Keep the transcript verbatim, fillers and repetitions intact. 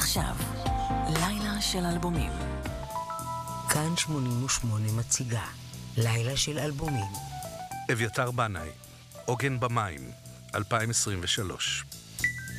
עכשיו, לילה של אלבומים. כאן שמונים ושמונה מציגה, לילה של אלבומים. אביתר בנאי, עוגן במים, אלפיים עשרים ושלוש.